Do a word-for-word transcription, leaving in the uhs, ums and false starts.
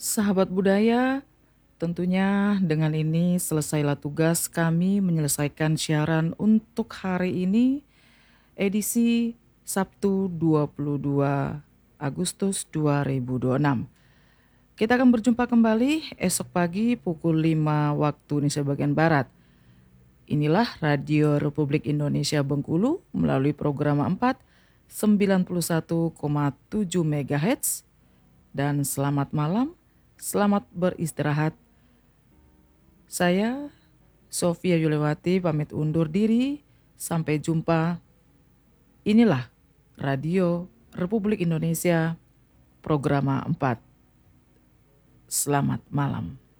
Sahabat budaya, tentunya dengan ini selesailah tugas kami menyelesaikan siaran untuk hari ini, edisi Sabtu dua puluh dua Agustus dua ribu dua puluh enam. Kita akan berjumpa kembali esok pagi pukul lima waktu Indonesia bagian Barat. Inilah Radio Republik Indonesia Bengkulu melalui program empat sembilan puluh satu koma tujuh megahertz. Dan selamat malam, selamat beristirahat. Saya Sofia Yulewati pamit undur diri. Sampai jumpa. Inilah Radio Republik Indonesia program empat. Selamat malam.